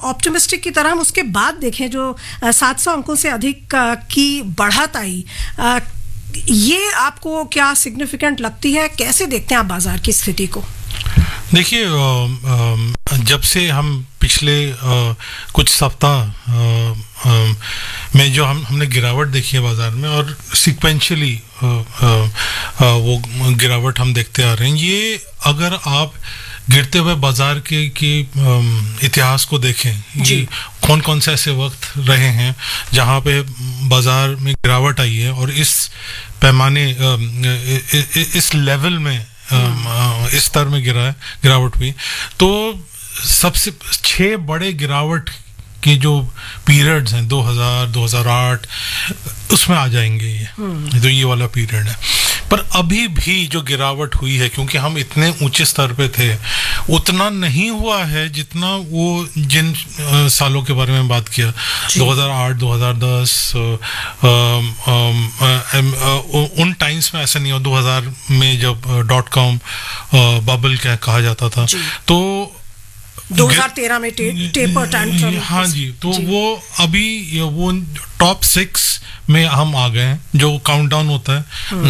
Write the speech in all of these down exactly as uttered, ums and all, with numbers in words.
Optimistic की तरह हम उसके बाद देखें जो सात सौ अंकों से अधिक आ, की बढ़त आई, आ, ये आपको क्या सिग्निफिकेंट लगती है? कैसे देखते हैं आप बाजार की स्थिति को? देखिए, जब से हम पिछले कुछ सप्ताह में जो हम हमने गिरावट देखी है बाजार में, और सिक्वेंशली वो गिरावट हम देखते आ रहे हैं, ये अगर आप गिरते हुए बाजार के के इतिहास को देखें, ये कौन कौन से ऐसे वक्त रहे हैं जहाँ पे बाजार में गिरावट आई है और इस पैमाने इस लेवल में इस स्तर में गिरा है गिरावट हुई, तो सबसे छह बड़े गिरावट के जो पीरियड्स हैं दो हज़ार, दो हज़ार आठ, उसमें आ जाएंगे ये तो ये वाला पीरियड है। पर अभी भी जो गिरावट हुई है, क्योंकि हम इतने ऊंचे स्तर पे थे, उतना नहीं हुआ है जितना वो जिन आ, सालों के बारे में बात किया, दो हज़ार आठ, दो हज़ार दस, आ, आ, आ, उन टाइम्स में ऐसा नहीं हुआ। दो हज़ार में जब डॉट कॉम बबल क्या कहा जाता था, तो दो हज़ार तेरह में टे, टेपर टैंट्रम, हाँ जी, तो जी। वो अभी वो टॉप सिक्स में हम आ गए हैं, जो काउंटडाउन होता है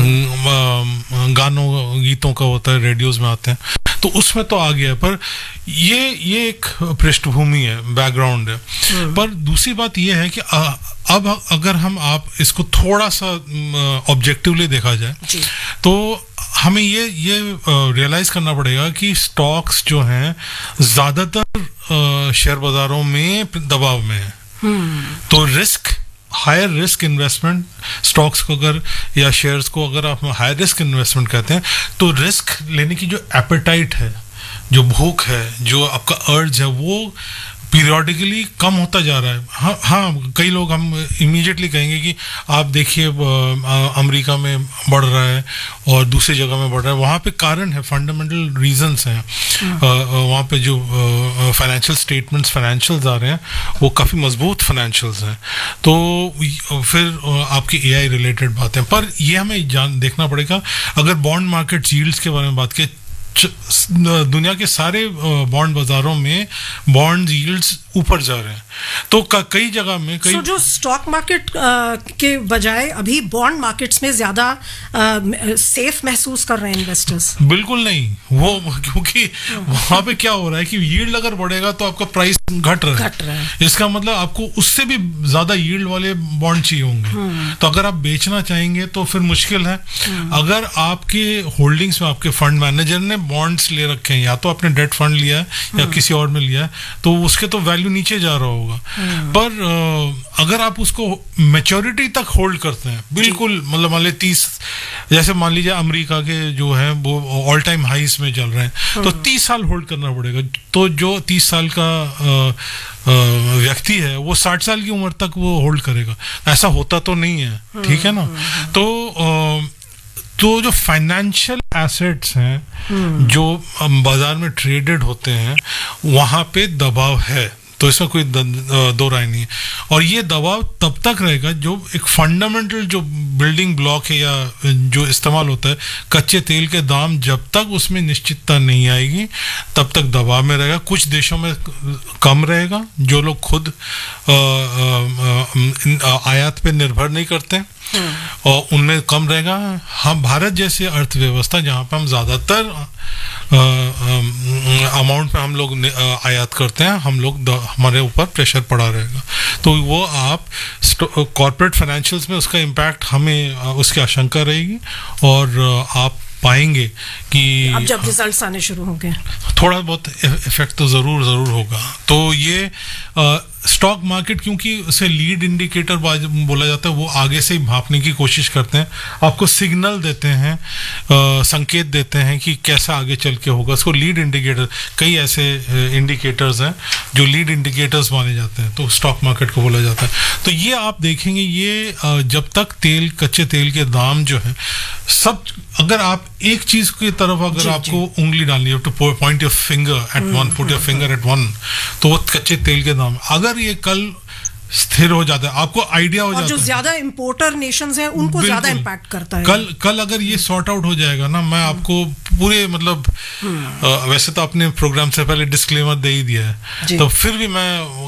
गानों गीतों का होता है, रेडियोज में आते हैं, तो उसमें तो आ गया है। पर ये ये एक पृष्ठभूमि है, बैकग्राउंड है। पर दूसरी बात ये है कि आ, अब अगर हम आप इसको थोड़ा सा ऑब्जेक्टिवली देखा जाए, तो हमें ये ये रियलाइज करना पड़ेगा कि स्टॉक्स जो हैं ज्यादातर शेयर बाजारों में दबाव में है। तो risk, higher risk investment stocks को अगर या शेयर्स को अगर आप हायर रिस्क इन्वेस्टमेंट कहते हैं, तो रिस्क लेने की जो एपेटाइट है, जो भूख है, जो आपका अर्ज है, वो पीरियोडिकली कम होता जा रहा है। हाँ हाँ कई लोग हम इमीडिएटली कहेंगे कि आप देखिए अमेरिका में बढ़ रहा है और दूसरी जगह में बढ़ रहा है, वहाँ पे कारण है, फंडामेंटल रीजंस हैं। वहाँ पे जो फाइनेंशियल स्टेटमेंट्स, फाइनेंशियल्स आ रहे हैं, वो काफ़ी मजबूत फाइनेंशियल्स हैं। तो फिर आपकी एआई रिलेटेड बातें, पर ये हमें जान देखना पड़ेगा। अगर बॉन्ड मार्केट यील्ड्स के बारे में बात करें, दुनिया के सारे बॉन्ड बाजारों में बॉन्ड यील्ड्स ऊपर जा रहे हैं, तो कई जगह में कई so, जो स्टॉक मार्केट के बजाय अभी बॉन्ड मार्केट्स में ज्यादा सेफ महसूस कर रहे हैं इन्वेस्टर्स? बिल्कुल नहीं, वो क्योंकि वहां पे क्या हो रहा है कि यील्ड अगर बढ़ेगा तो आपका प्राइस घट रहा है, घट रहा है। इसका मतलब आपको उससे भी ज्यादा यील्ड वाले बॉन्ड चाहिए होंगे। तो अगर आप बेचना चाहेंगे तो फिर मुश्किल है। अगर आपके होल्डिंग्स में आपके फंड मैनेजर ने बॉन्ड्स ले रखे हैं, या तो आपने डेट फंड लिया है या किसी और में लिया है, तो उसके तो वैल्यू नीचे जा रहा होगा। पर आ, अगर आप उसको मैच्योरिटी तक होल्ड करते हैं, बिल्कुल मतलब मान लीजिए तीस, जैसे मान लीजिए अमेरिका के जो है वो ऑल टाइम हाइस में चल रहे हैं, तो तीस साल होल्ड करना पड़ेगा। तो जो तीस साल का आ, व्यक्ति है वो साठ साल की उम्र तक वो होल्ड करेगा, ऐसा होता तो नहीं है, ठीक है ना। तो आ, तो जो फाइनेंशियल एसेट्स हैं जो बाजार में ट्रेडेड होते हैं, वहाँ पे दबाव है, तो इसमें कोई दो राय नहीं है। और ये दबाव तब तक रहेगा जो एक फंडामेंटल जो बिल्डिंग ब्लॉक है या जो इस्तेमाल होता है, कच्चे तेल के दाम, जब तक उसमें निश्चितता नहीं आएगी तब तक दबाव में रहेगा। कुछ देशों में कम रहेगा, जो लोग खुद आ, आ, आ, आयात पे निर्भर नहीं करते, और उनमें कम रहेगा। हम भारत जैसे अर्थव्यवस्था जहाँ पे हम ज़्यादातर अमाउंट में हम लोग आयात करते हैं, हम लोग हमारे ऊपर प्रेशर पड़ा रहेगा। तो वो आप कॉर्पोरेट फाइनेंशियल्स में उसका इम्पैक्ट हमें उसकी आशंका रहेगी, और आप पाएंगे कि अब जब रिजल्ट्स आने शुरू होंगे थोड़ा बहुत इफेक्ट तो ज़रूर ज़रूर होगा। तो ये स्टॉक मार्केट, क्योंकि उसे लीड इंडिकेटर बोला जाता है, वो आगे से ही भापने की कोशिश करते हैं, आपको सिग्नल देते हैं, आ, संकेत देते हैं कि कैसा आगे चल के होगा। उसको लीड इंडिकेटर, कई ऐसे इंडिकेटर्स हैं जो लीड इंडिकेटर्स माने जाते हैं, तो स्टॉक मार्केट को बोला जाता है। तो ये आप देखेंगे, ये जब तक तेल, कच्चे तेल के दाम जो है सब, अगर आप एक चीज की तरफ अगर जी, आपको जी. उंगली डालनी है, two point your finger eight one, put your finger eight one, तो वो कच्चे तेल के दाम, अगर ये कल स्थिर हो जाता है, आपको आइडिया हो और जाता है। जो ज्यादा इंपोर्टर नेशंस हैं उनको ज्यादा इम्पैक्ट करता है। कल कल अगर ये सॉर्ट आउट हो जाएगा ना, मैं आपको पूरे मतलब आ, वैसे तो अपने प्रोग्राम से पहले डिस्क्लेमर दे ही दिया है, तो फिर भी मैं